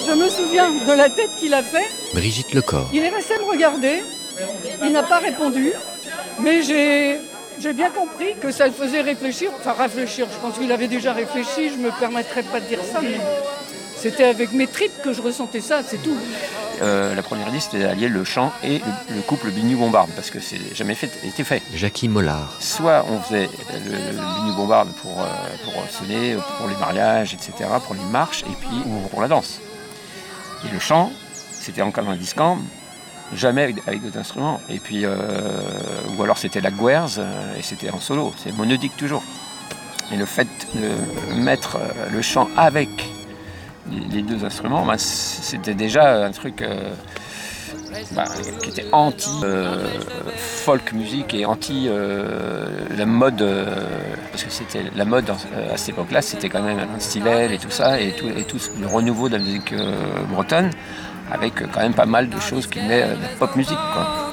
je me souviens de la tête qu'il a fait. Brigitte Lecor. Il est resté me regarder, il n'a pas répondu, mais j'ai bien compris que ça le faisait réfléchir. Enfin réfléchir, je pense qu'il avait déjà réfléchi, je ne me permettrai pas de dire ça, mais c'était avec mes tripes que je ressentais ça, c'est tout. La première idée, c'était d'allier le chant et le couple Biniou-Bombarde, parce que c'est jamais été fait. Jackie Mollard. Soit on faisait le Biniou-Bombarde pour sonner, pour les mariages, etc., pour les marches, et puis ou pour la danse. Et le chant, c'était encore un discam, jamais avec d'autres instruments. Et puis, ou alors c'était la guerze, et c'était en solo, c'est monodique toujours. Et le fait de mettre le chant avec les deux instruments, c'était déjà un truc qui était anti-folk musique et anti la mode, parce que c'était la mode à cette époque-là, c'était quand même un stylet et tout ça, et tout le renouveau de la musique bretonne, avec quand même pas mal de choses qui venaient de la pop musique, quoi.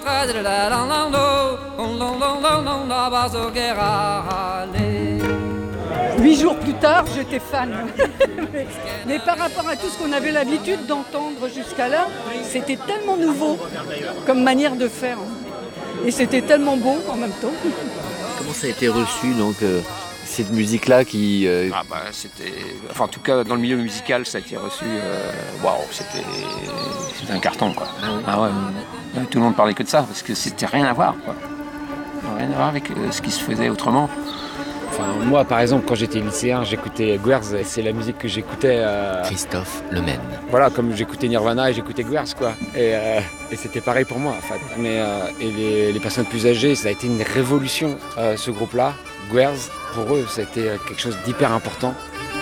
8 jours plus tard, j'étais fan. Mais par rapport à tout ce qu'on avait l'habitude d'entendre jusqu'à là, c'était tellement nouveau comme manière de faire. Et c'était tellement beau en même temps. Comment ça a été reçu, donc, cette musique-là qui... C'était... Enfin, en tout cas, dans le milieu musical, ça a été reçu... Waouh, c'était un carton, quoi. Ah ouais. Tout le monde parlait que de ça, parce que c'était rien à voir, quoi. Rien à voir avec ce qui se faisait autrement. Enfin, moi, par exemple, quand j'étais lycéen, j'écécoutais Guerz, et c'est la musique que j'écoutais. Christophe Lemaine. Voilà, comme j'écoutais Nirvana et j'écoutais Guerz, quoi. Et c'était pareil pour moi, en fait. Mais et les personnes plus âgées, ça a été une révolution, ce groupe-là. Guerz, pour eux, ça a été quelque chose d'hyper important.